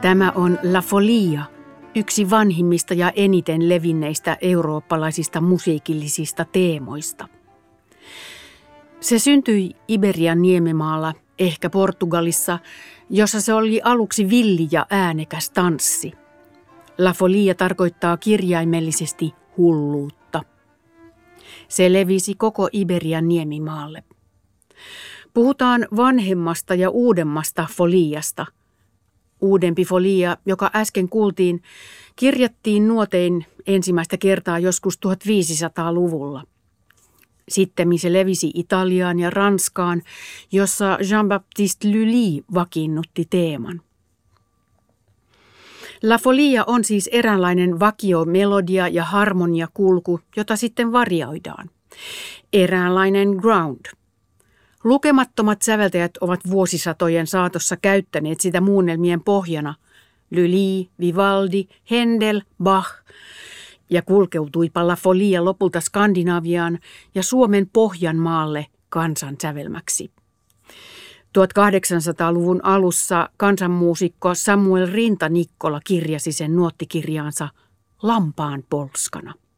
Tämä on La Folia, yksi vanhimmista ja eniten levinneistä eurooppalaisista musiikillisista teemoista. Se syntyi Iberian niemimaalla, ehkä Portugalissa, jossa se oli aluksi villi ja äänekäs tanssi. La Folia tarkoittaa kirjaimellisesti hulluutta. Se levisi koko Iberian niemimaalle. Puhutaan vanhemmasta ja uudemmasta foliasta. Uudempi folia, joka äsken kuultiin, kirjattiin nuotein ensimmäistä kertaa joskus 1500-luvulla. Sittemmin se levisi Italiaan ja Ranskaan, jossa Jean-Baptiste Lully vakiinnutti teeman. La Folia on siis eräänlainen vakiomelodia ja harmoniakulku, jota sitten varioidaan. Eräänlainen ground. Lukemattomat säveltäjät ovat vuosisatojen saatossa käyttäneet sitä muunnelmien pohjana. Lully, Vivaldi, Händel, Bach ja kulkeutuipa La Folia lopulta Skandinaviaan ja Suomen Pohjanmaalle kansansävelmäksi. 1800-luvun alussa kansanmuusikko Samuel Rinta-Nikkola kirjasi sen nuottikirjaansa Lampaan polskana.